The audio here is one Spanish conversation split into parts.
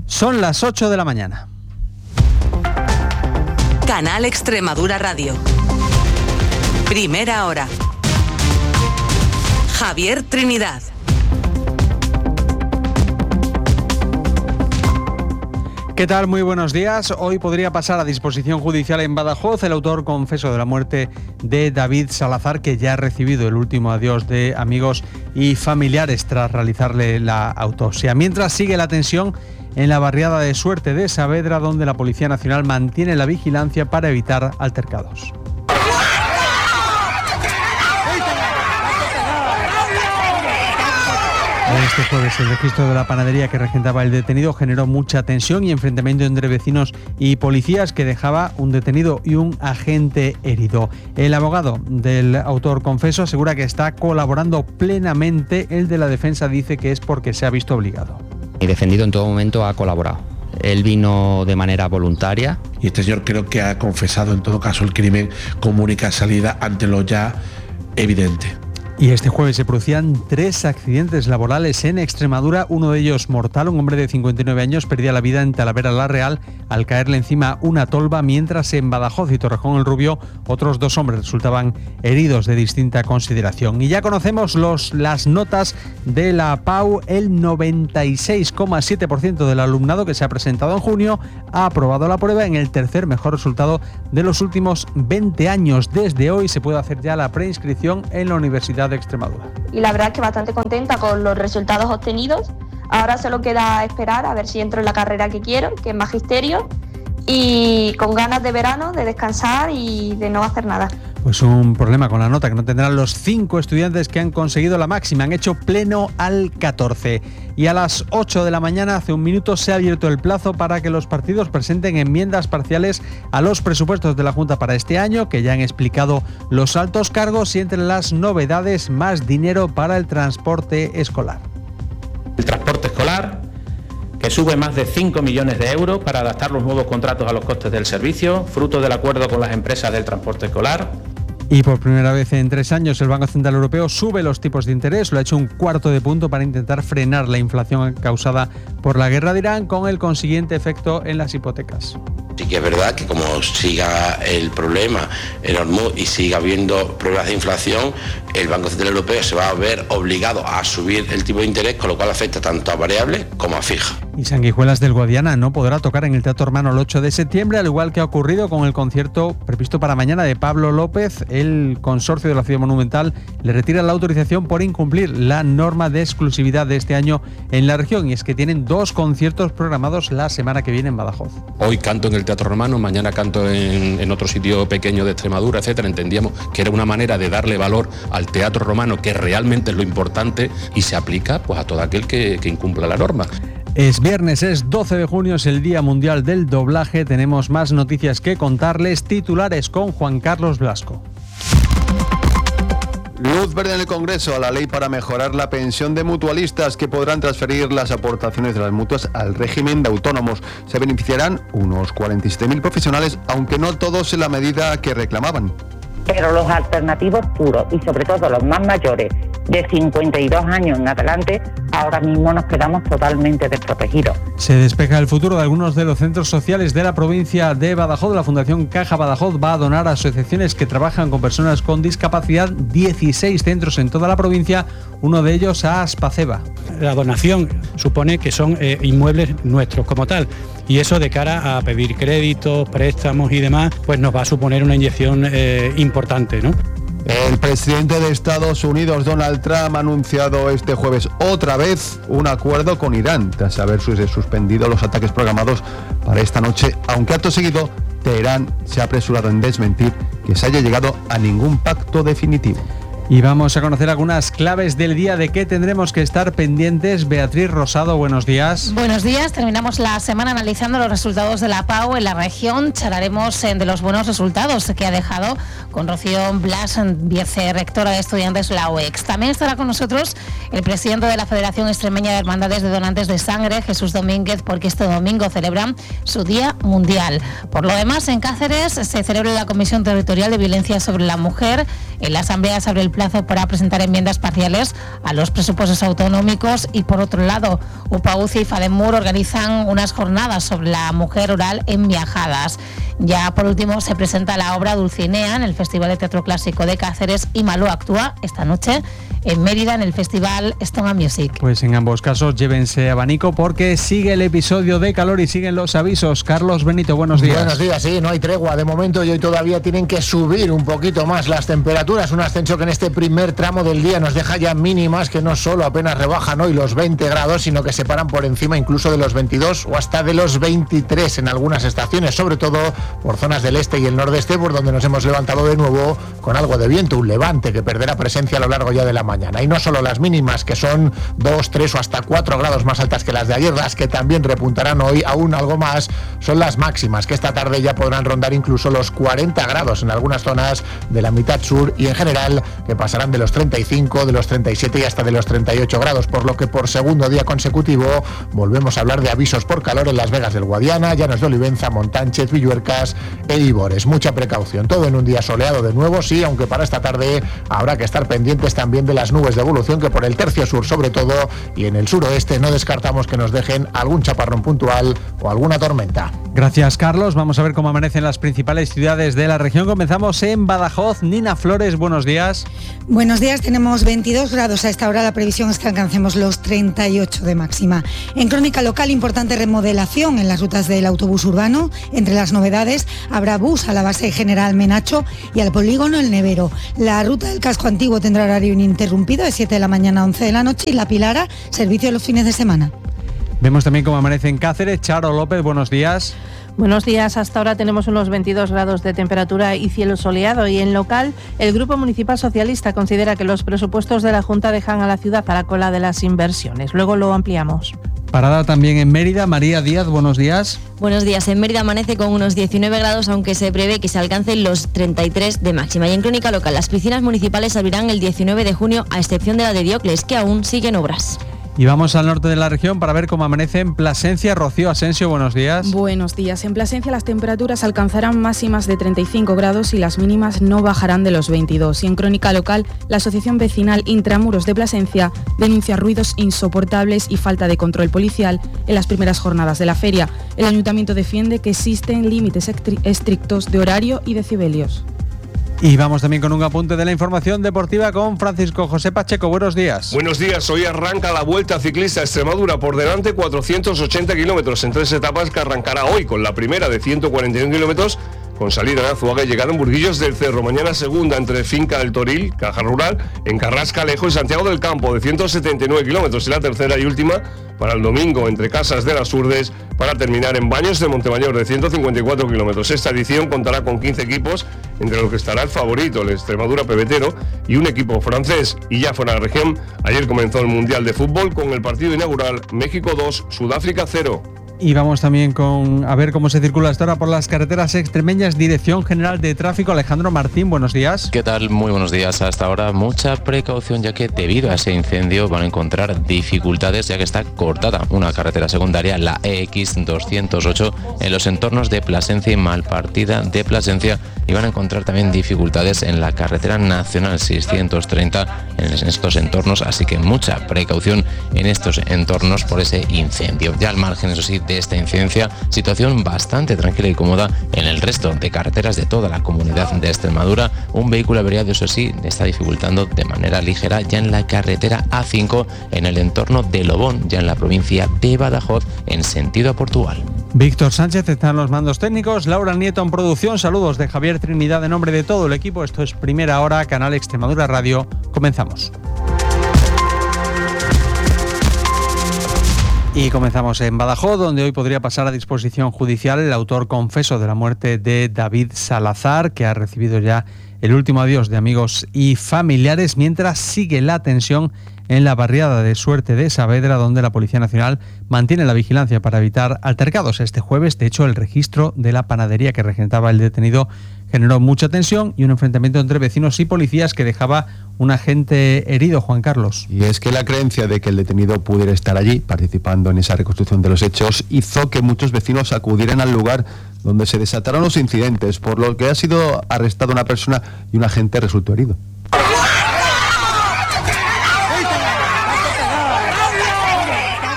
Son las 8 de la mañana. Canal Extremadura Radio. Primera hora. Javier Trinidad. ¿Qué tal? Muy buenos días. Hoy podría pasar a disposición judicial en Badajoz el autor confeso de la muerte de David Salazar, que ya ha recibido el último adiós de amigos y familiares tras realizarle la autopsia. Mientras sigue la tensión en la barriada de Suerte de Saavedra, donde la Policía Nacional mantiene la vigilancia para evitar altercados. Este jueves el registro de la panadería que regentaba el detenido generó mucha tensión y enfrentamiento entre vecinos y policías, que dejaba un detenido y un agente herido. El abogado del autor confeso asegura que está colaborando plenamente. El de la defensa dice que es porque se ha visto obligado. Mi defendido en todo momento ha colaborado. Él vino de manera voluntaria. Y este señor creo que ha confesado en todo caso el crimen como única salida ante lo ya evidente. Y este jueves se producían 3 accidentes laborales en Extremadura, uno de ellos mortal. Un hombre de 59 años perdía la vida en Talavera la Real al caerle encima una tolva, mientras en Badajoz y Torrejón el Rubio otros 2 hombres resultaban heridos de distinta consideración. Y ya conocemos las notas de la PAU. El 96,7% del alumnado que se ha presentado en junio ha aprobado la prueba, en el tercer mejor resultado de los últimos 20 años. Desde hoy se puede hacer ya la preinscripción en la Universidad de Extremadura. Y la verdad es que bastante contenta con los resultados obtenidos. Ahora solo queda esperar a ver si entro en la carrera que quiero, que es magisterio, y con ganas de verano, de descansar y de no hacer nada. Pues un problema con la nota que no tendrán los 5 estudiantes que han conseguido la máxima. Han hecho pleno al 14. Y a las 8 de la mañana, hace un minuto, se ha abierto el plazo para que los partidos presenten enmiendas parciales a los presupuestos de la Junta para este año, que ya han explicado los altos cargos, y entre las novedades, más dinero para el transporte escolar. El transporte escolar, que sube más de 5 millones de euros para adaptar los nuevos contratos a los costes del servicio, fruto del acuerdo con las empresas del transporte escolar. Y por primera vez en 3 años el Banco Central Europeo sube los tipos de interés. Lo ha hecho 1/4 punto para intentar frenar la inflación causada por la guerra de Irán, con el consiguiente efecto en las hipotecas. Sí que es verdad que como siga el problema en Hormuz y siga habiendo problemas de inflación, el Banco Central Europeo se va a ver obligado a subir el tipo de interés, con lo cual afecta tanto a variable como a fija. Y Sanguijuelas del Guadiana no podrá tocar en el Teatro Hermano el 8 de septiembre, al igual que ha ocurrido con el concierto previsto para mañana de Pablo López. El consorcio de la Ciudad Monumental le retira la autorización por incumplir la norma de exclusividad de este año en la región, y es que tienen 2 conciertos programados la semana que viene en Badajoz. Hoy canto en el Teatro Romano, mañana canto en otro sitio pequeño de Extremadura, etcétera. Entendíamos que era una manera de darle valor al Teatro Romano, que realmente es lo importante, y se aplica pues a todo aquel que incumpla la norma. Es viernes, es 12 de junio, es el Día Mundial del Doblaje. Tenemos más noticias que contarles. Titulares con Juan Carlos Blasco. Luz verde en el Congreso a la ley para mejorar la pensión de mutualistas, que podrán transferir las aportaciones de las mutuas al régimen de autónomos. Se beneficiarán unos 47.000 profesionales, aunque no todos en la medida que reclamaban. Pero los alternativos puros, y sobre todo los más mayores, de 52 años en adelante, ahora mismo nos quedamos totalmente desprotegidos. Se despeja el futuro de algunos de los centros sociales de la provincia de Badajoz. La Fundación Caja Badajoz va a donar a asociaciones que trabajan con personas con discapacidad 16 centros en toda la provincia, uno de ellos a Aspaceba. La donación supone que son inmuebles nuestros como tal, y eso de cara a pedir créditos, préstamos y demás, pues nos va a suponer una inyección importante, ¿no? El presidente de Estados Unidos, Donald Trump, ha anunciado este jueves otra vez un acuerdo con Irán, tras haberse suspendido los ataques programados para esta noche, aunque acto seguido Teherán se ha apresurado en desmentir que se haya llegado a ningún pacto definitivo. Y vamos a conocer algunas claves del día de qué tendremos que estar pendientes. Beatriz Rosado, buenos días. Buenos días, terminamos la semana analizando los resultados de la PAU en la región. Charlaremos de los buenos resultados que ha dejado con Rocío Blas, vicerrectora de estudiantes de la UEX. También estará con nosotros el presidente de la Federación Extremeña de Hermandades de Donantes de Sangre, Jesús Domínguez, porque este domingo celebran su Día Mundial. Por lo demás, en Cáceres se celebra la Comisión Territorial de Violencia sobre la Mujer. En la Asamblea se abre el plazo para presentar enmiendas parciales a los presupuestos autonómicos y, por otro lado, UPA-UCI y FADEMUR organizan unas jornadas sobre la mujer rural en Viajadas. Ya por último se presenta la obra Dulcinea en el Festival de Teatro Clásico de Cáceres y Malú actúa esta noche en Mérida en el Festival Stone and Music. Pues en ambos casos llévense abanico porque sigue el episodio de calor y siguen los avisos. Carlos Benito, buenos días. Buenos días, sí, no hay tregua de momento y hoy todavía tienen que subir un poquito más las temperaturas, un ascenso que en este primer tramo del día nos deja ya mínimas que no solo apenas rebajan hoy los 20 grados, sino que se paran por encima incluso de los 22 o hasta de los 23 en algunas estaciones, sobre todo por zonas del este y el nordeste, por donde nos hemos levantado de nuevo con algo de viento, un levante que perderá presencia a lo largo ya de la mañana. Y no solo las mínimas, que son 2, 3 o hasta 4 grados más altas que las de ayer, las que también repuntarán hoy aún algo más, son las máximas, que esta tarde ya podrán rondar incluso los 40 grados en algunas zonas de la mitad sur y en general que pasarán de los 35, de los 37 y hasta de los 38 grados, por lo que por segundo día consecutivo volvemos a hablar de avisos por calor en Las Vegas del Guadiana, Llanos de Olivenza, Montánchez, Villuercas e Ibores. Mucha precaución, todo en un día soleado de nuevo, sí, aunque para esta tarde habrá que estar pendientes también de las nubes de evolución que por el tercio sur sobre todo y en el suroeste no descartamos que nos dejen algún chaparrón puntual o alguna tormenta. Gracias, Carlos. Vamos a ver cómo amanecen las principales ciudades de la región. Comenzamos en Badajoz. Nina Flores, buenos días. Buenos días, tenemos 22 grados a esta hora, la previsión es que alcancemos los 38 de máxima. En crónica local, importante remodelación en las rutas del autobús urbano. Entre las novedades habrá bus a la base General Menacho y al polígono El Nevero. La ruta del casco antiguo tendrá horario ininterrumpido de 7 de la mañana a 11 de la noche y la Pilara, servicio los fines de semana. Vemos también cómo amanece en Cáceres. Charo López, buenos días. Buenos días, hasta ahora tenemos unos 22 grados de temperatura y cielo soleado y en local el Grupo Municipal Socialista considera que los presupuestos de la Junta dejan a la ciudad a la cola de las inversiones. Luego lo ampliamos. Parada también en Mérida. María Díaz, buenos días. Buenos días. En Mérida amanece con unos 19 grados, aunque se prevé que se alcancen los 33 de máxima. Y en crónica local, las piscinas municipales abrirán el 19 de junio, a excepción de la de Diocles, que aún siguen obras. Y vamos al norte de la región para ver cómo amanece en Plasencia. Rocío Asensio, buenos días. Buenos días. En Plasencia las temperaturas alcanzarán máximas de 35 grados y las mínimas no bajarán de los 22. Y en crónica local, la Asociación Vecinal Intramuros de Plasencia denuncia ruidos insoportables y falta de control policial en las primeras jornadas de la feria. El ayuntamiento defiende que existen límites estrictos de horario y decibelios. Y vamos también con un apunte de la información deportiva con Francisco José Pacheco. Buenos días. Buenos días. Hoy arranca la Vuelta Ciclista Extremadura. Por delante 480 kilómetros en 3 etapas que arrancará hoy con la primera de 141 kilómetros con salida en Azuaga y llegada en Burguillos del Cerro. Mañana segunda entre Finca del Toril, Caja Rural, en Carrasca, Lejo y Santiago del Campo de 179 kilómetros. Y la tercera y última para el domingo entre Casas de las Urdes para terminar en Baños de Montemayor de 154 kilómetros. Esta edición contará con 15 equipos, entre los que estará el favorito, el Extremadura Pebetero, y un equipo francés. Y ya fuera de la región, ayer comenzó el Mundial de Fútbol con el partido inaugural México 2, Sudáfrica 0. Y vamos también a ver cómo se circula esta hora por las carreteras extremeñas. Dirección General de Tráfico, Alejandro Martín, buenos días. ¿Qué tal? Muy buenos días. Hasta ahora mucha precaución, ya que debido a ese incendio van a encontrar dificultades, ya que está cortada una carretera secundaria, la EX 208, en los entornos de Plasencia y Malpartida de Plasencia, y van a encontrar también dificultades en la carretera nacional 630 en estos entornos, así que mucha precaución en estos entornos por ese incendio. Ya al margen, eso sí, de esta incidencia, situación bastante tranquila y cómoda en el resto de carreteras de toda la comunidad de Extremadura. Un vehículo averiado, eso sí, está dificultando de manera ligera ya en la carretera A5 en el entorno de Lobón, ya en la provincia de Badajoz, en sentido a Portugal. Víctor Sánchez está en los mandos técnicos, Laura Nieto en producción. Saludos de Javier Trinidad en nombre de todo el equipo. Esto es Primera Hora, Canal Extremadura Radio. Comenzamos. Y comenzamos en Badajoz, donde hoy podría pasar a disposición judicial el autor confeso de la muerte de David Salazar, que ha recibido ya el último adiós de amigos y familiares, mientras sigue la tensión en la barriada de Suerte de Saavedra, donde la Policía Nacional mantiene la vigilancia para evitar altercados. Este jueves, de hecho, el registro de la panadería que regentaba el detenido generó mucha tensión y un enfrentamiento entre vecinos y policías que dejaba un agente herido, Juan Carlos. Y es que la creencia de que el detenido pudiera estar allí, participando en esa reconstrucción de los hechos, hizo que muchos vecinos acudieran al lugar donde se desataron los incidentes, por lo que ha sido arrestada una persona y un agente resultó herido.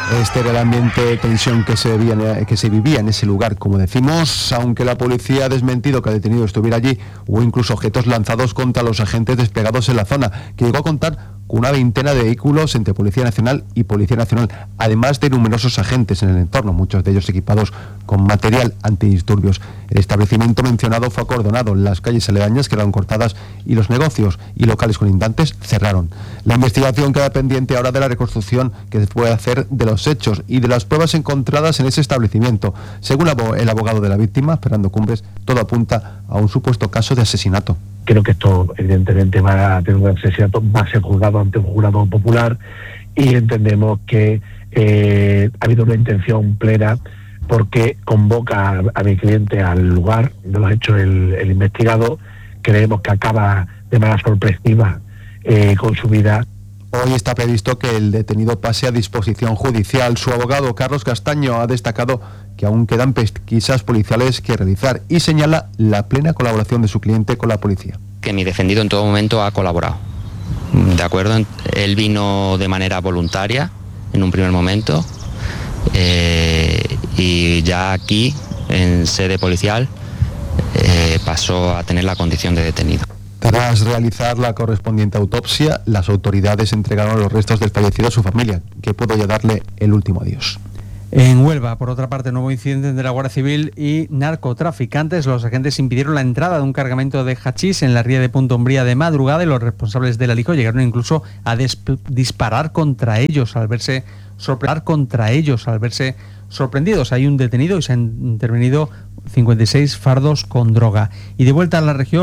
Este era el ambiente de tensión que se vivía en ese lugar. Como decimos, aunque la policía ha desmentido que el detenido estuviera allí, hubo incluso objetos lanzados contra los agentes desplegados en la zona, que llegó a contar con una veintena de vehículos entre Policía Nacional y Policía Nacional, además de numerosos agentes en el entorno, muchos de ellos equipados con material antidisturbios. El establecimiento mencionado fue acordonado, las calles aledañas quedaron cortadas y los negocios y locales colindantes cerraron. La investigación queda pendiente ahora de la reconstrucción que se puede hacer de los hechos y de las pruebas encontradas en ese establecimiento. Según el abogado de la víctima, Fernando Cumbres, todo apunta a un supuesto caso de asesinato. Creo que esto evidentemente va a tener un asesinato, va a ser juzgado ante un jurado popular y entendemos que ha habido una intención plena porque convoca a mi cliente al lugar de los hechos el investigado. Creemos que acaba de manera sorpresiva con su vida. Hoy está previsto que el detenido pase a disposición judicial. Su abogado, Carlos Castaño, ha destacado que aún quedan pesquisas policiales que realizar y señala la plena colaboración de su cliente con la policía. Que mi defendido en todo momento ha colaborado. ¿De acuerdo? Él vino de manera voluntaria en un primer momento y ya aquí, en sede policial, pasó a tener la condición de detenido. Tras realizar la correspondiente autopsia, las autoridades entregaron los restos del fallecido a su familia, que pudo ya darle el último adiós. En Huelva, por otra parte, nuevo incidente de la Guardia Civil y narcotraficantes. Los agentes impidieron la entrada de un cargamento de hachís en la ría de Punta Umbría de madrugada y los responsables del alijo llegaron incluso a disparar contra ellos al verse sorprendidos. Hay un detenido y se han intervenido 56 fardos con droga. Y de vuelta a la región,